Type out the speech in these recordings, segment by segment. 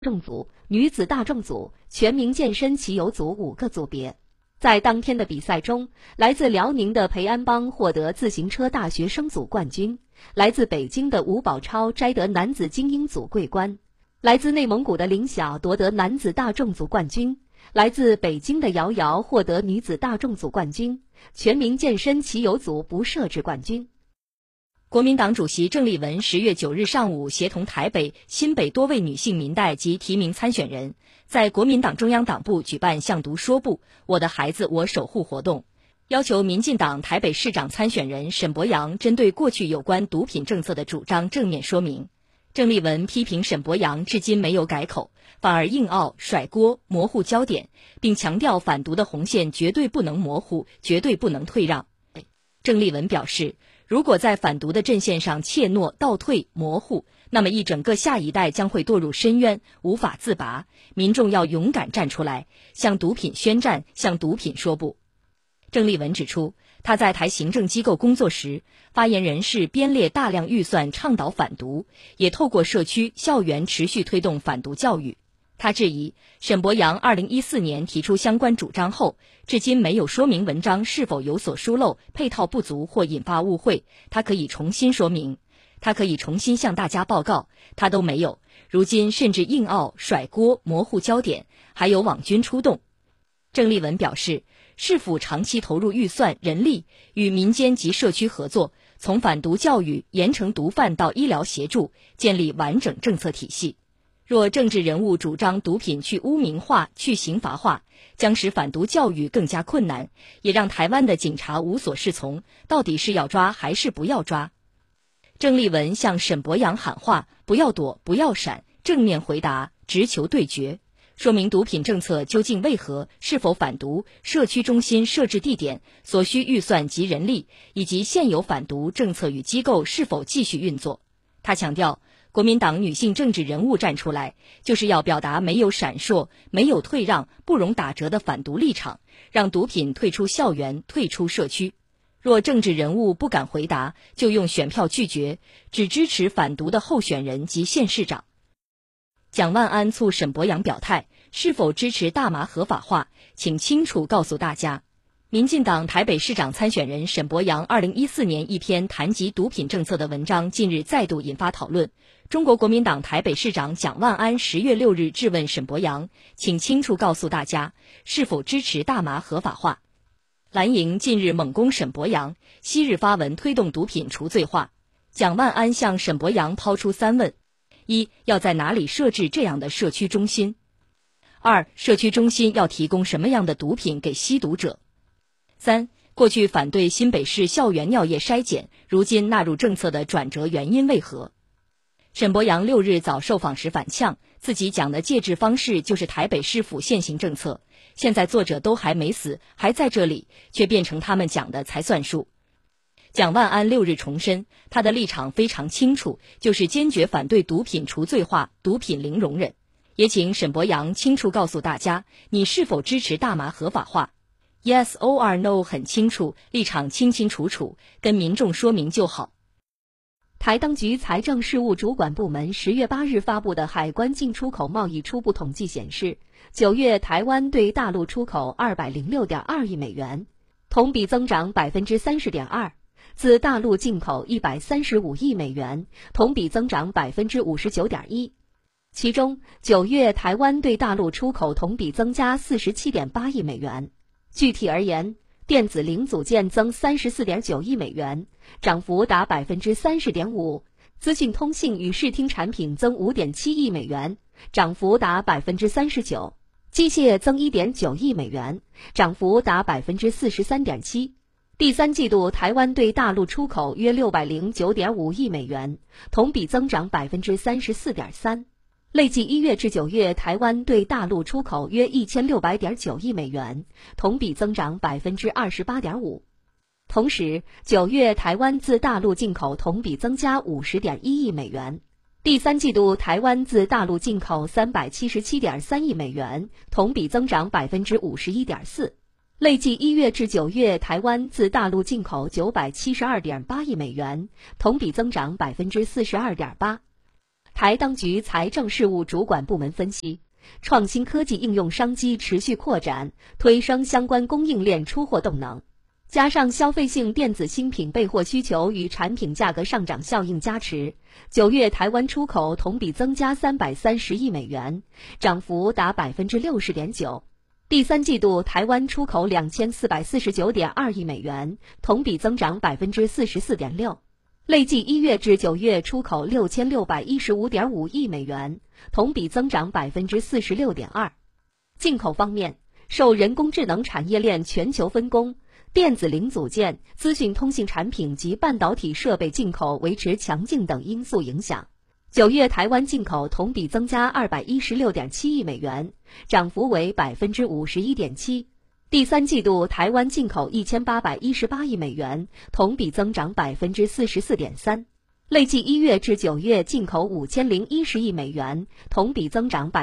众组、女子大众组、全民健身骑游组5个组别。在当天的比赛中，来自辽宁的培安邦获得自行车大学生组冠军，来自北京的吴宝超摘得男子精英组桂冠，来自内蒙古的林晓夺得男子大众组冠军，来自北京的姚瑶获得女子大众组冠军，全民健身骑游组不设置冠军。 国民党主席郑丽文10月9日上午协同台北、新北多位女性民代及提名参选人，在国民党中央党部举办向读说部“我的孩子我守护”活动，要求民进党台北市长参选人沈伯洋针对过去有关毒品政策的主张正面说明。郑丽文批评沈伯洋至今没有改口，反而硬拗、甩锅、模糊焦点，并强调反毒的红线绝对不能模糊，绝对不能退让。郑丽文表示，如果在反毒的阵线上怯懦、倒退、模糊，那么一整个下一代将会堕入深渊，无法自拔。民众要勇敢站出来，向毒品宣战，向毒品说不。郑丽文指出，他在台行政机构工作时，发言人是编列大量预算倡导反毒，也透过社区、校园持续推动反毒教育。他质疑沈伯洋2014年提出相关主张后，至今没有说明文章是否有所疏漏、配套不足或引发误会，他可以重新说明，他可以重新向大家报告，他都没有。如今甚至硬拗、甩锅、模糊焦点，还有网军出动。郑丽文表示，市府长期投入预算、人力，与民间及社区合作，从反毒教育、严惩毒贩到医疗协助，建立完整政策体系。若政治人物主张毒品去污名化、去刑罚化，将使反毒教育更加困难，也让台湾的警察无所适从，到底是要抓还是不要抓？郑丽文向沈伯洋喊话，不要躲，不要闪，正面回答，直球对决，说明毒品政策究竟为何，是否反毒，社区中心设置地点、所需预算及人力，以及现有反毒政策与机构是否继续运作。他强调，国民党女性政治人物站出来，就是要表达没有闪烁、没有退让、不容打折的反毒立场，让毒品退出校园、退出社区。若政治人物不敢回答，就用选票拒绝，只支持反毒的候选人及县市长。蒋万安促沈伯洋表态，是否支持大麻合法化，请清楚告诉大家。民进党台北市长参选人沈伯洋2014年一篇谈及毒品政策的文章近日再度引发讨论。中国国民党台北市长蒋万安10月6日质问沈伯洋，请清楚告诉大家，是否支持大麻合法化。蓝营近日猛攻沈伯洋，昔日发文推动毒品除罪化。蒋万安向沈伯洋抛出3问：一，要在哪里设置这样的社区中心？2，社区中心要提供什么样的毒品给吸毒者？3，过去反对新北市校园尿液筛检，如今纳入政策的转折原因为何？沈伯洋6日早受访时反呛，自己讲的戒治方式就是台北市府现行政策，现在作者都还没死，还在这里，却变成他们讲的才算数。蒋万安6日重申，他的立场非常清楚，就是坚决反对毒品除罪化，毒品零容忍。也请沈伯洋清楚告诉大家，你是否支持大麻合法化？ Yes or no 很清楚，立场清清楚楚，跟民众说明就好。 台当局财政事务主管部门10月8日发布的海关进出口贸易初步统计显示，9月台湾对大陆出口206.2亿美元，同比增长30.2%，自大陆进口135亿美元，同比增长59.1%。其中9月台湾对大陆出口同比增加47.8亿美元。具体而言，电子零组件增34.9亿美元，涨幅达30.5%；资讯通信与视听产品增5.7亿美元，涨幅达39%；机械增1.9亿美元，涨幅达43.7%。第三季度台湾对大陆出口约609.5亿美元，同比增长34.3%。累计1月至9月，台湾对大陆出口约1600.9亿美元，同比增长28.5%。同时，9月台湾自大陆进口同比增加50.1亿美元。第三季度台湾自大陆进口377.3亿美元，同比增长51.4%。累计1月至9月，台湾自大陆进口972.8亿美元，同比增长42.8%。 台当局财政事务主管部门分析，创新科技应用商机持续扩展，推升相关供应链出货动能。加上消费性电子新品备货需求与产品价格上涨效应加持，9月台湾出口同比增加330亿美元，涨幅达60.9%。第三季度台湾出口2449.2亿美元，同比增长44.6%。累计1月至9月出口6615.5亿美元，同比增长46.2%。进口方面，受人工智能产业链全球分工、电子零组件、资讯通信产品及半导体设备进口维持强劲等因素影响，9月台湾进口同比增加216.7亿美元，涨幅为51.7%。第三季度台湾进口1818亿美元，同比增长44.3%。累计1月至9月进口5010亿美元，同比增长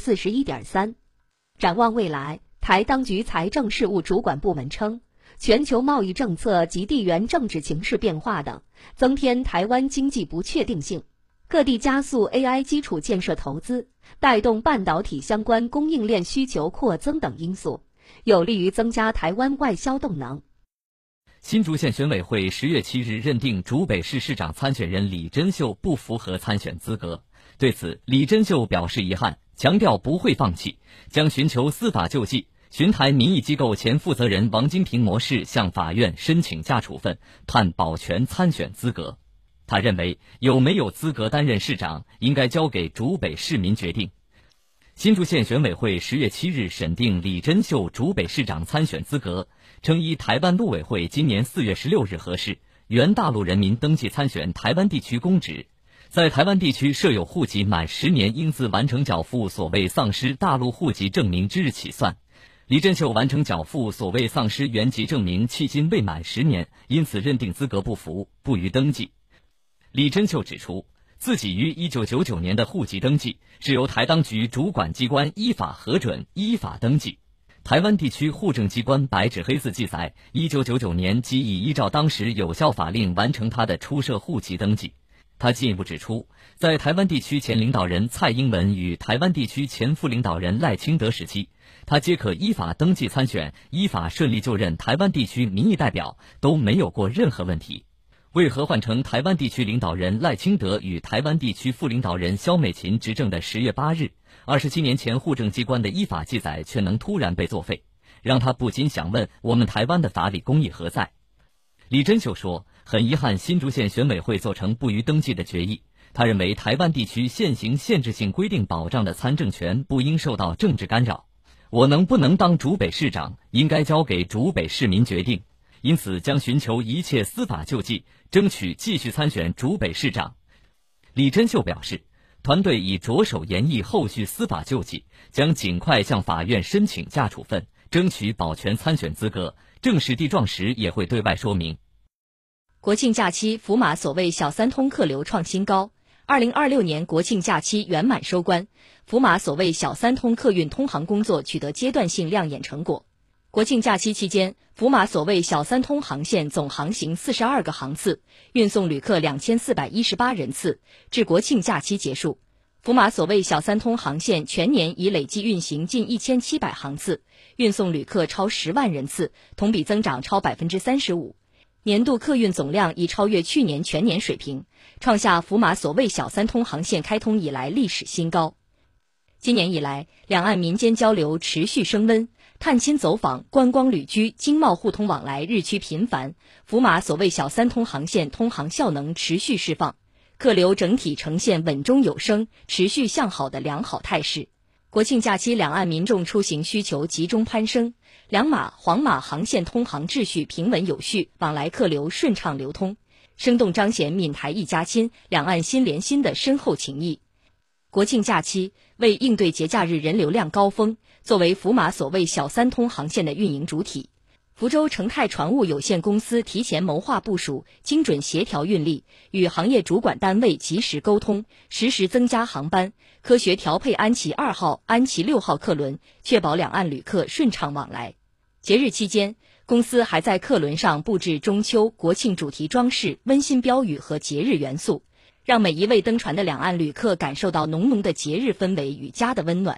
41.3%。展望未来，台当局财政事务主管部门称，全球贸易政策及地缘政治情势变化等，增添台湾经济不确定性。各地加速 AI 基础建设投资，带动半导体相关供应链需求扩增等因素，有利于增加台湾外销动能。 新竹县选委会10月7日认定竹北市市长参选人李珍秀不符合参选资格。对此，李珍秀表示遗憾，强调不会放弃，将寻求司法救济。巡台民意机构前负责人王金平模式向法院申请假处分，判保全参选资格。他认为有没有资格担任市长，应该交给竹北市民决定。新竹县选委会10月7日审定李珍秀竹北市长参选资格，称依台湾陆委会今年4月16日核示，原大陆人民登记参选台湾地区公职，在台湾地区设有户籍满10年应自完成缴付所谓丧失大陆户籍证明之日起算。李珍秀完成缴付所谓丧失原籍证明迄今未满10年，因此认定资格不符，不予登记。李珍秀指出，自己于1999年的户籍登记是由台当局主管机关依法核准、依法登记。台湾地区户政机关白纸黑字记载，1999年即已依照当时有效法令完成他的出设户籍登记。他进一步指出，在台湾地区前领导人蔡英文与台湾地区前副领导人赖清德时期，他皆可依法登记参选，依法顺利就任台湾地区民意代表，都没有过任何问题。为何换成台湾地区领导人赖清德与台湾地区副领导人萧美琴执政的10月8日，27年前户政机关的依法记载却能突然被作废，让他不禁想问，我们台湾的法理公义何在？李珍秀说，很遗憾新竹县选委会做成不予登记的决议。他认为台湾地区现行限制性规定保障的参政权不应受到政治干扰。我能不能当竹北市长，应该交给竹北市民决定，因此将寻求一切司法救济，争取继续参选竹北市长。李珍秀表示，团队已着手研议后续司法救济，将尽快向法院申请假处分，争取保全参选资格，正式地状时也会对外说明。 国庆假期福马所谓小三通客流创新高，2026年国庆假期圆满收官，福马所谓小三通客运通航工作取得阶段性亮眼成果。国庆假期期间，福马所谓小三通航线总航行42个航次，运送旅客2418人次。至国庆假期结束，福马所谓小三通航线全年已累计运行近1700航次，运送旅客超10万人次，同比增长超35%。年度客运总量已超越去年全年水平，创下福马所谓小三通航线开通以来历史新高。今年以来，两岸民间交流持续升温，探亲走访、观光旅居、经贸互通往来日趋频繁，福马所谓小三通航线通航效能持续释放，客流整体呈现稳中有升、持续向好的良好态势。国庆假期两岸民众出行需求集中攀升，两马、黄马航线通航秩序平稳有序，往来客流顺畅流通，生动彰显闽台一家亲、两岸心连心的深厚情谊。国庆假期为应对节假日人流量高峰，作为福马所谓小三通航线的运营主体，福州成泰船务有限公司提前谋划部署，精准协调运力，与行业主管单位及时沟通，实时增加航班，科学调配安琪2号、安琪6号客轮，确保两岸旅客顺畅往来。节日期间，公司还在客轮上布置中秋、国庆主题装饰、温馨标语和节日元素， 让每一位登船的两岸旅客感受到浓浓的节日氛围与家的温暖。